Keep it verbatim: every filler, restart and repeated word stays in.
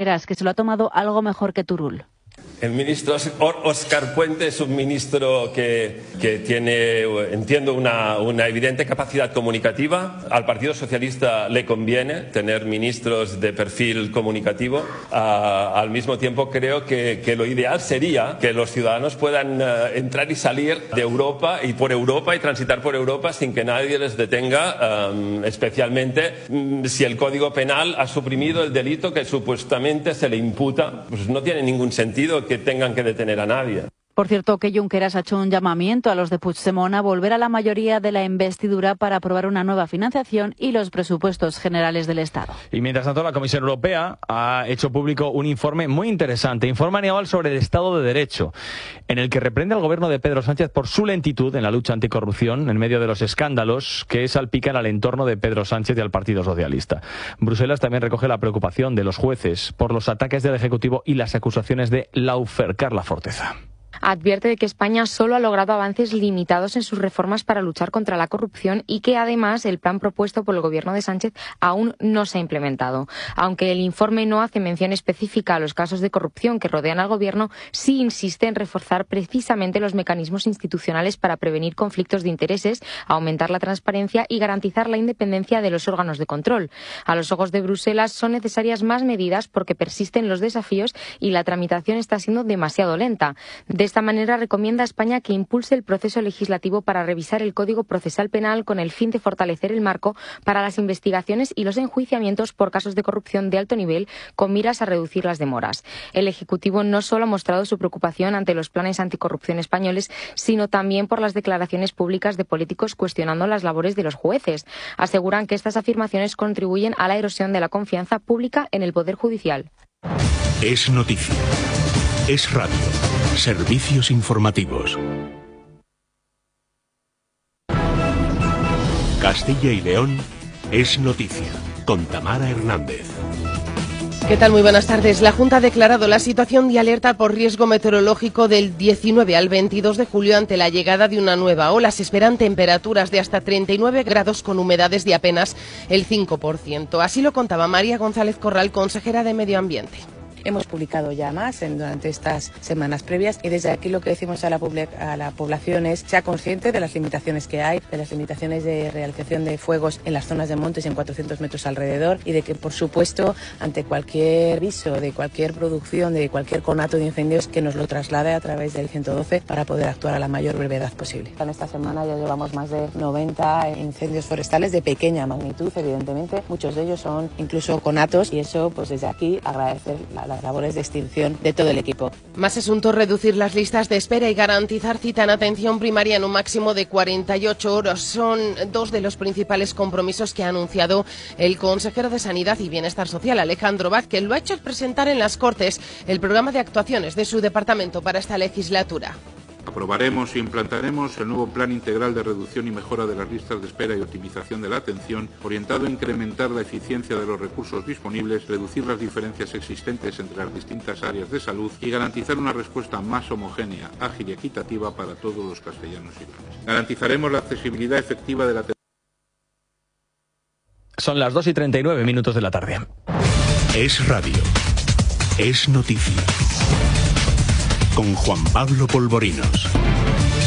Junqueras, que se lo ha tomado algo mejor que Turull. El ministro Óscar Puente es un ministro que, que tiene, entiendo, una, una evidente capacidad comunicativa. Al Partido Socialista le conviene tener ministros de perfil comunicativo. Uh, al mismo tiempo, creo que, que lo ideal sería que los ciudadanos puedan uh, entrar y salir de Europa y por Europa y transitar por Europa sin que nadie les detenga, um, especialmente um, si el Código Penal ha suprimido el delito que supuestamente se le imputa. Pues no tiene ningún sentido que tengan que detener a nadie. Por cierto, que Junqueras ha hecho un llamamiento a los de Puigdemont a volver a la mayoría de la investidura para aprobar una nueva financiación y los presupuestos generales del Estado. Y mientras tanto, la Comisión Europea ha hecho público un informe muy interesante, informe anual sobre el Estado de Derecho, en el que reprende al gobierno de Pedro Sánchez por su lentitud en la lucha anticorrupción en medio de los escándalos que salpican al entorno de Pedro Sánchez y al Partido Socialista. Bruselas también recoge la preocupación de los jueces por los ataques del Ejecutivo y las acusaciones de lawfare. Carla Forteza. Advierte de que España solo ha logrado avances limitados en sus reformas para luchar contra la corrupción y que además el plan propuesto por el gobierno de Sánchez aún no se ha implementado. Aunque el informe no hace mención específica a los casos de corrupción que rodean al gobierno, sí insiste en reforzar precisamente los mecanismos institucionales para prevenir conflictos de intereses, aumentar la transparencia y garantizar la independencia de los órganos de control. A los ojos de Bruselas son necesarias más medidas porque persisten los desafíos y la tramitación está siendo demasiado lenta. De esta manera recomienda a España que impulse el proceso legislativo para revisar el Código Procesal Penal con el fin de fortalecer el marco para las investigaciones y los enjuiciamientos por casos de corrupción de alto nivel con miras a reducir las demoras. El Ejecutivo no solo ha mostrado su preocupación ante los planes anticorrupción españoles, sino también por las declaraciones públicas de políticos cuestionando las labores de los jueces. Aseguran que estas afirmaciones contribuyen a la erosión de la confianza pública en el Poder Judicial. Es noticia. Es radio. Servicios informativos. Castilla y León es noticia, con Tamara Hernández. ¿Qué tal? Muy buenas tardes. La Junta ha declarado la situación de alerta por riesgo meteorológico del diecinueve al veintidós de julio ante la llegada de una nueva ola. Se esperan temperaturas de hasta treinta y nueve grados con humedades de apenas el cinco por ciento. Así lo contaba María González Corral, consejera de Medio Ambiente. Hemos publicado ya más en, durante estas semanas previas y desde aquí lo que decimos a la, a la población es sea consciente de las limitaciones que hay, de las limitaciones de realización de fuegos en las zonas de montes y en cuatrocientos metros alrededor y de que, por supuesto, ante cualquier aviso de cualquier producción, de cualquier conato de incendios, que nos lo traslade a través del ciento doce para poder actuar a la mayor brevedad posible. En esta semana ya llevamos más de noventa incendios forestales de pequeña magnitud, evidentemente. Muchos de ellos son incluso conatos y eso, pues desde aquí, agradecer la las labores de extinción de todo el equipo. Más asuntos: reducir las listas de espera y garantizar cita en atención primaria en un máximo de cuarenta y ocho horas. Son dos de los principales compromisos que ha anunciado el consejero de Sanidad y Bienestar Social, Alejandro Vázquez. Lo ha hecho al presentar en las Cortes el programa de actuaciones de su departamento para esta legislatura. Aprobaremos e implantaremos el nuevo Plan Integral de Reducción y Mejora de las Listas de Espera y Optimización de la Atención, orientado a incrementar la eficiencia de los recursos disponibles, reducir las diferencias existentes entre las distintas áreas de salud y garantizar una respuesta más homogénea, ágil y equitativa para todos los castellanos y leoneses. Garantizaremos la accesibilidad efectiva de la atención. Son las dos y treinta y nueve minutos de la tarde. Es radio. Es noticia. Con Juan Pablo Polvorinos.